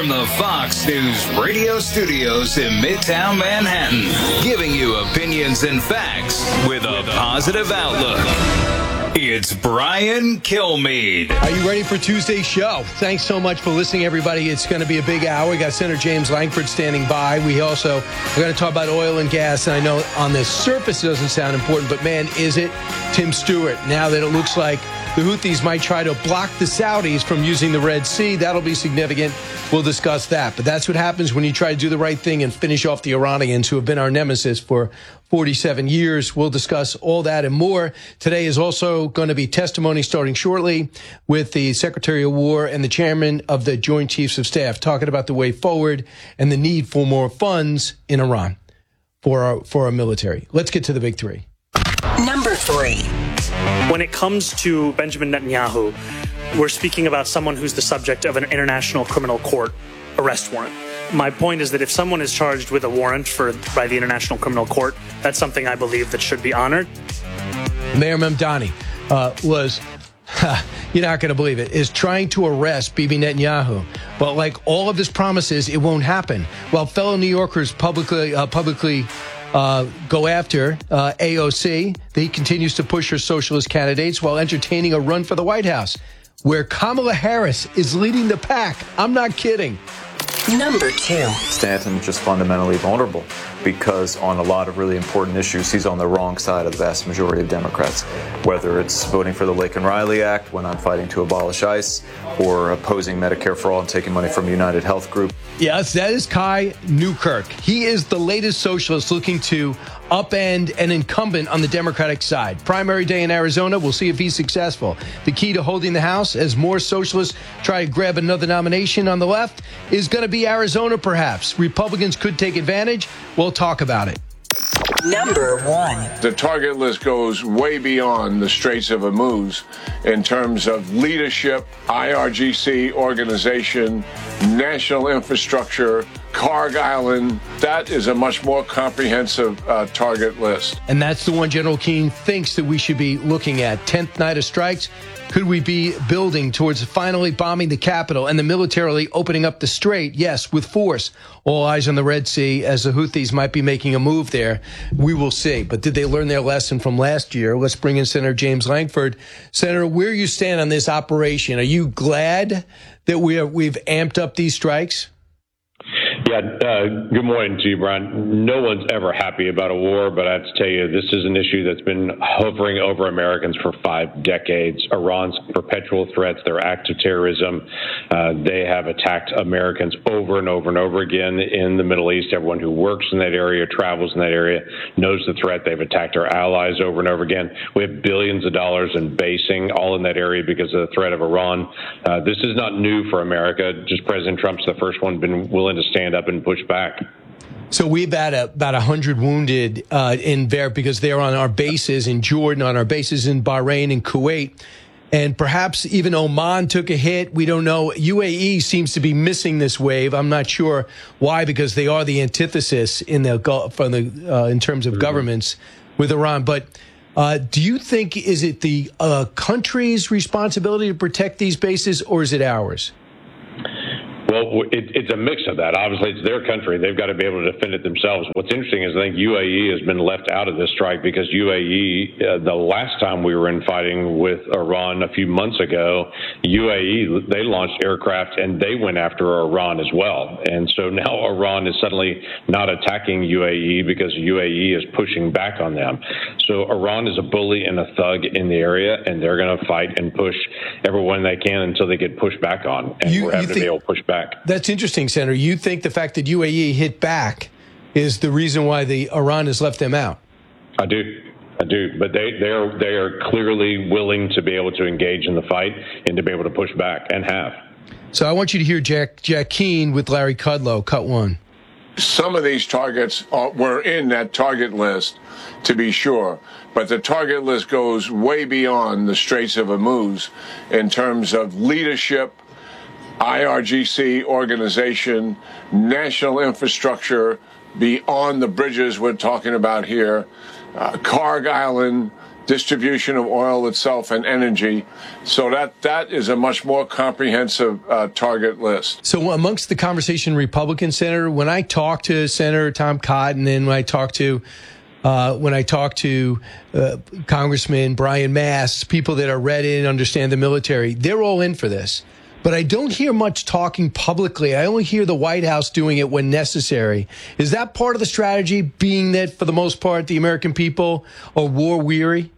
from the Fox News radio studios in Midtown Manhattan, giving you opinions and facts with a positive outlook. It's Brian Kilmeade. Are you ready for Tuesday's show? Thanks so much for listening, everybody. It's going to be a big hour. We got Senator James Lankford standing by. We're going to talk about oil and gas. And I know on the surface it doesn't sound important, but man, is it? Tim Stewart, now that it looks like the Houthis might try to block the Saudis from using the Red Sea, that'll be significant. We'll discuss that. But that's what happens when you try to do the right thing and finish off the Iranians, who have been our nemesis for 47 years. We'll discuss all that and more. Today is also going to be testimony starting shortly with the Secretary of War and the Chairman of the Joint Chiefs of Staff, talking about the way forward and the need for more funds in Iran for our military. Let's get to the big three. Number 3. When it comes to Benjamin Netanyahu, we're speaking about someone who's the subject of an international criminal court arrest warrant. My point is that if someone is charged with a warrant by the International Criminal Court, that's something I believe that should be honored. Mayor Mamdani was, you're not going to believe it, is trying to arrest Bibi Netanyahu. But like all of his promises, it won't happen. While fellow New Yorkers publicly go after AOC, he continues to push her socialist candidates while entertaining a run for the White House, where Kamala Harris is leading the pack. I'm not kidding. Number 2. Stanton just fundamentally vulnerable because on a lot of really important issues, he's on the wrong side of the vast majority of Democrats, whether it's voting for the Laken Riley Act when I'm fighting to abolish ICE or opposing Medicare for all and taking money from United Health Group. Yes, that is Kai Newkirk. He is the latest socialist looking to upend an incumbent on the Democratic side. Primary day in Arizona, we'll see if he's successful. The key to holding the House, as more socialists try to grab another nomination on the left, is going to be Arizona, perhaps. Republicans could take advantage. We'll talk about it. Number 1. The target list goes way beyond the Straits of Hormuz in terms of leadership, IRGC organization, national infrastructure, Karg Island. That is a much more comprehensive target list. And that's the one General Keane thinks that we should be looking at. 10th night of strikes. Could we be building towards finally bombing the Capitol and the militarily opening up the strait? Yes, with force. All eyes on the Red Sea as the Houthis might be making a move there. We will see. But did they learn their lesson from last year? Let's bring in Senator James Lankford. Senator, where you stand on this operation? Are you glad that we've amped up these strikes? Yeah, good morning to you, Brian. No one's ever happy about a war, but I have to tell you, this is an issue that's been hovering over Americans for 5 decades. Iran's perpetual threats, their acts of terrorism, they have attacked Americans over and over and over again in the Middle East. Everyone who works in that area, travels in that area, knows the threat. They've attacked our allies over and over again. We have billions of dollars in basing all in that area because of the threat of Iran. This is not new for America. Just President Trump's the first one been willing to stand up and push back. So we've had about 100 wounded in there because they're on our bases in Jordan, on our bases in Bahrain and Kuwait. And perhaps even Oman took a hit. We don't know. UAE seems to be missing this wave. I'm not sure why, because they are the antithesis in in terms of governments with Iran. But do you think, is it the country's responsibility to protect these bases, or is it ours? Well, it's a mix of that. Obviously, it's their country. They've got to be able to defend it themselves. What's interesting is I think UAE has been left out of this strike because UAE, the last time we were in fighting with Iran a few months ago, UAE, they launched aircraft and they went after Iran as well. And so now Iran is suddenly not attacking UAE because UAE is pushing back on them. So Iran is a bully and a thug in the area, and they're going to fight and push everyone they can until they get pushed back on. And we're having to be able to push back. That's interesting, Senator. You think the fact that UAE hit back is the reason why Iran has left them out? I do. But they are clearly willing to be able to engage in the fight and to be able to push back, and have. So I want you to hear Jack Keane with Larry Kudlow, cut one. Some of these targets were in that target list, to be sure, but the target list goes way beyond the Straits of Hormuz in terms of leadership, IRGC organization, national infrastructure beyond the bridges we're talking about here, Karg Island, distribution of oil itself and energy. So that is a much more comprehensive target list. So amongst the conversation, Republican Senator, when I talk to Senator Tom Cotton and when I talk to Congressman Brian Mast, people that are read in and understand the military, they're all in for this. But I don't hear much talking publicly. I only hear the White House doing it when necessary. Is that part of the strategy, being that, for the most part, the American people are war-weary?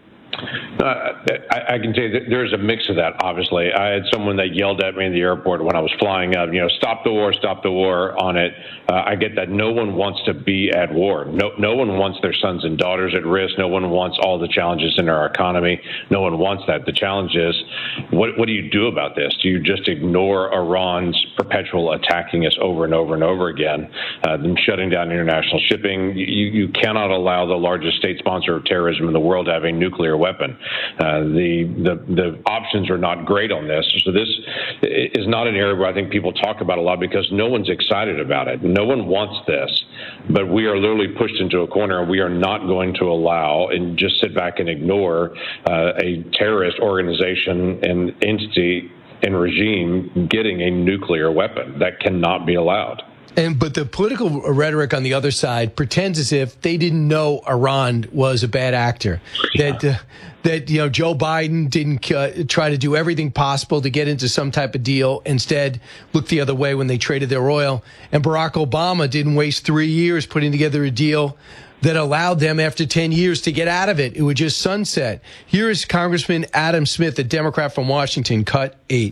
I can tell you that there's a mix of that, obviously. I had someone that yelled at me in the airport when I was flying up, stop the war on it. I get that. No one wants to be at war. No one wants their sons and daughters at risk. No one wants all the challenges in our economy. No one wants that. The challenge is, what do you do about this? Do you just ignore Iran's perpetual attacking us over and over and over again, them shutting down international shipping? You cannot allow the largest state sponsor of terrorism in the world to have a nuclear weapon. The options are not great on this. So this is not an area where I think people talk about a lot because no one's excited about it. No one wants this, but we are literally pushed into a corner, and we are not going to allow and just sit back and ignore a terrorist organization and entity and regime getting a nuclear weapon. That cannot be allowed. But the political rhetoric on the other side pretends as if they didn't know Iran was a bad actor. That Joe Biden didn't try to do everything possible to get into some type of deal. Instead, looked the other way when they traded their oil. And Barack Obama didn't waste 3 years putting together a deal that allowed them, after 10 years, to get out of it. It would just sunset. Here is Congressman Adam Smith, a Democrat from Washington, cut 8.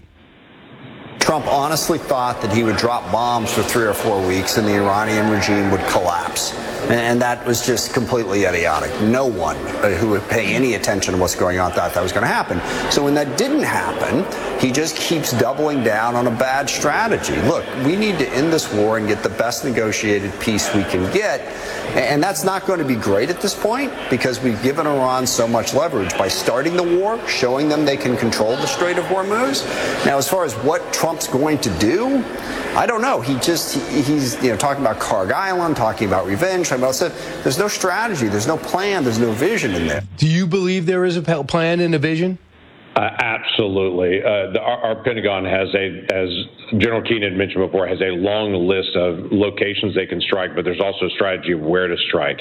Trump honestly thought that he would drop bombs for 3 or 4 weeks and the Iranian regime would collapse. And that was just completely idiotic. No one who would pay any attention to what's going on thought that was going to happen. So when that didn't happen, he just keeps doubling down on a bad strategy. Look, we need to end this war and get the best negotiated peace we can get. And that's not going to be great at this point because we've given Iran so much leverage by starting the war, showing them they can control the Strait of Hormuz. Now, as far as what Trump's going to do, I don't know. He's talking about Karg Island, talking about revenge, talking about stuff. There's no strategy, there's no plan, there's no vision in there. Do you believe there is a plan and a vision? Absolutely. Our Pentagon has as General Keenan mentioned before, has a long list of locations they can strike, but there's also a strategy of where to strike.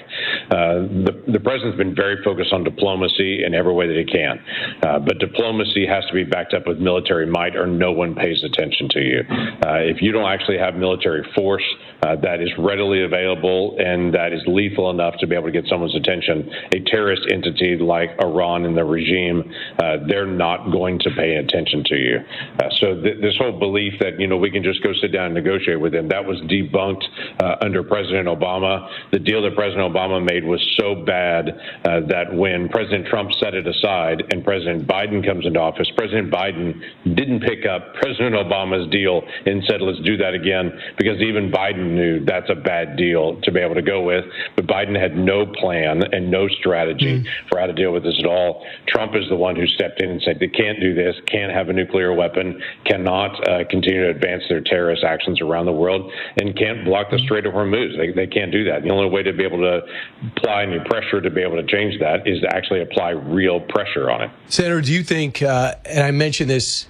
The president's been very focused on diplomacy in every way that he can, but diplomacy has to be backed up with military might, or no one pays attention to you. If you don't actually have military force that is readily available and that is lethal enough to be able to get someone's attention, a terrorist entity like Iran and the regime, they're not going to pay attention to you. So this whole belief that, we can just go sit down and negotiate with them, that was debunked under President Obama. The deal that President Obama made was so bad that when President Trump set it aside and President Biden comes into office, President Biden didn't pick up President Obama's deal and said, let's do that again, because even Biden knew that's a bad deal to be able to go with. But Biden had no plan and no strategy for how to deal with this at all. Trump is the one who stepped in and said they can't do this, can't have a nuclear weapon, cannot continue to advance their terrorist actions around the world, and can't block the Strait of Hormuz. They can't do that. The only way to be able to apply any pressure to be able to change that is to actually apply real pressure on it. Senator, do you think, and I mentioned this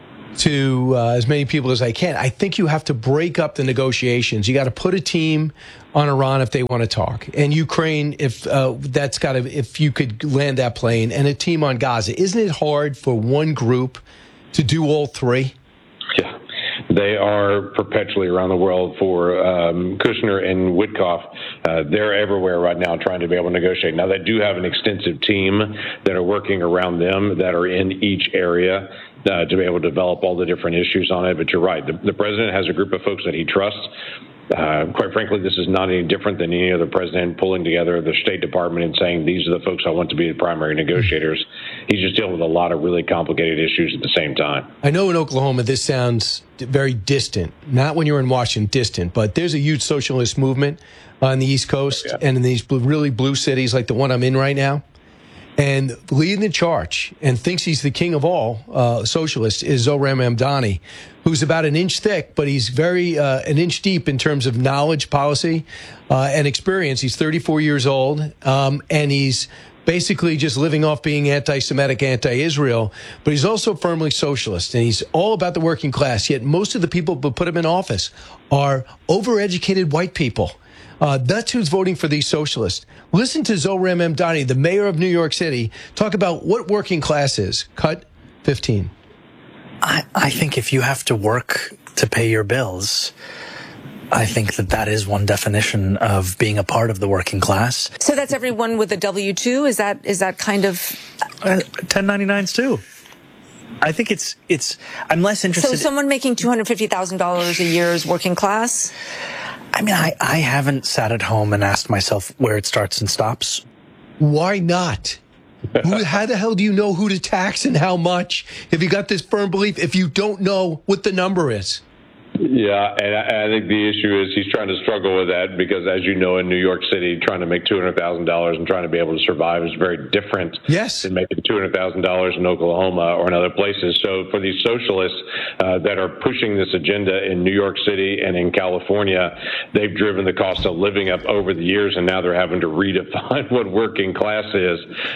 to as many people as I can, I think you have to break up the negotiations. You got to put a team on Iran if they want to talk, and Ukraine if you could land that plane, and a team on Gaza. Isn't it hard for one group to do all three? Yeah. They are perpetually around the world for Kushner and Witkoff. They're everywhere right now trying to be able to negotiate. Now, they do have an extensive team that are working around them that are in each area to be able to develop all the different issues on it. But you're right. The president has a group of folks that he trusts. Quite frankly, this is not any different than any other president pulling together the State Department and saying, these are the folks I want to be the primary negotiators. He's just dealing with a lot of really complicated issues at the same time. I know in Oklahoma this sounds very distant, not when you're in Washington, distant, but there's a huge socialist movement on the East Coast and in these really blue cities like the one I'm in right now. And leading the charge and thinks he's the king of all socialists is Zohran Mamdani, who's about an inch thick, but he's very an inch deep in terms of knowledge, policy, and experience. He's 34 years old, and he's basically just living off being anti-Semitic, anti-Israel, but he's also firmly socialist, and he's all about the working class, yet most of the people who put him in office are overeducated white people. That's who's voting for these socialists. Listen to Zohran Mamdani, the mayor of New York City, talk about what working class is. Cut 15. I think if you have to work to pay your bills, I think that is one definition of being a part of the working class. So that's everyone with a W-2? Is that kind of 1099s too? I think it's I'm less interested. So someone making $250,000 a year is working class? I mean, I haven't sat at home and asked myself where it starts and stops. Why not? How the hell do you know who to tax and how much if you got this firm belief if you don't know what the number is? Yeah, and I think the issue is he's trying to struggle with that because, as you know, in New York City, trying to make $200,000 and trying to be able to survive is very different than making $200,000 in Oklahoma or in other places. So for these socialists that are pushing this agenda in New York City and in California, they've driven the cost of living up over the years, and now they're having to redefine what working class is.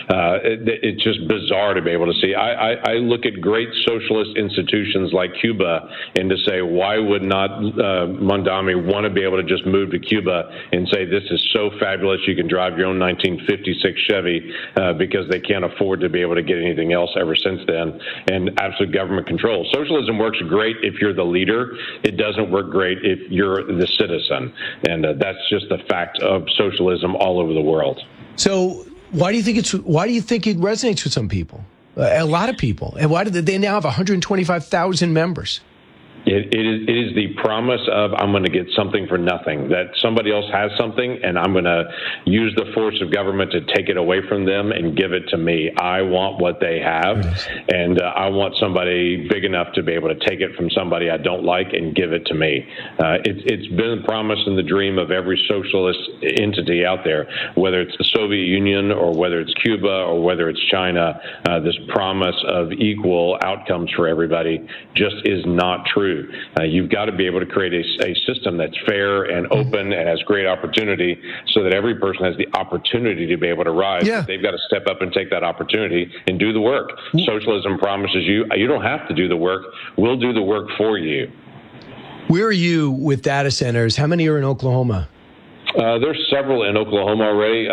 It's just bizarre to be able to see. I look at great socialist institutions like Cuba and to say, why would not Mamdani want to be able to just move to Cuba and say this is so fabulous you can drive your own 1956 Chevy because they can't afford to be able to get anything else ever since then, and absolute government control. Socialism works great if you're the leader. It doesn't work great if you're the citizen, and that's just the fact of socialism all over the world. So why do you think it resonates with some people, a lot of people, and why do they now have 125,000 members? It is the promise of I'm going to get something for nothing, that somebody else has something and I'm going to use the force of government to take it away from them and give it to me. I want what they have, and I want somebody big enough to be able to take it from somebody I don't like and give it to me. It's been the promise and the dream of every socialist entity out there, whether it's the Soviet Union or whether it's Cuba or whether it's China. This promise of equal outcomes for everybody just is not true. You've got to be able to create a system that's fair and open and has great opportunity so that every person has the opportunity to be able to rise. Yeah. They've got to step up and take that opportunity and do the work. Socialism promises you don't have to do the work. We'll do the work for you. Where are you with data centers? How many are in Oklahoma? There's several in Oklahoma already.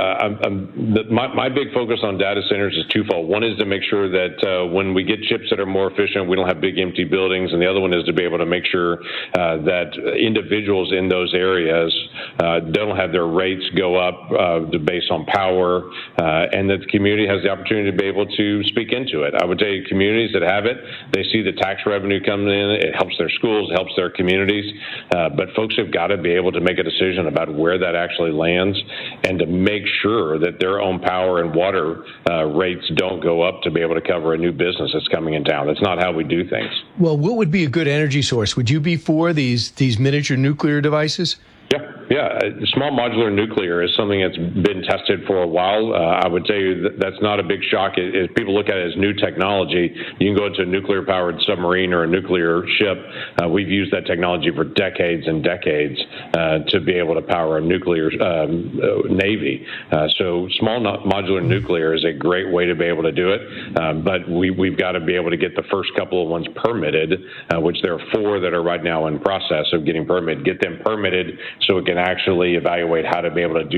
My big focus on data centers is twofold. One is to make sure that when we get chips that are more efficient, we don't have big empty buildings. And the other one is to be able to make sure that individuals in those areas don't have their rates go up based on power, and that the community has the opportunity to be able to speak into it. I would tell you, communities that have it, they see the tax revenue coming in. It helps their schools, it helps their communities. But folks have got to be able to make a decision about where that actually lands and to make sure that their own power and water rates don't go up to be able to cover a new business that's coming in town. That's not how we do things. Well, what would be a good energy source? Would you be for these miniature nuclear devices? Yeah. Small modular nuclear is something that's been tested for a while. I would tell you that's not a big shock. If people look at it as new technology, you can go into a nuclear-powered submarine or a nuclear ship. We've used that technology for decades and decades to be able to power a nuclear navy. So small modular nuclear is a great way to be able to do it. But we've got to be able to get the first couple of ones permitted, which there are 4 that are right now in process of getting permitted. Get them permitted so we can actually evaluate how to be able to do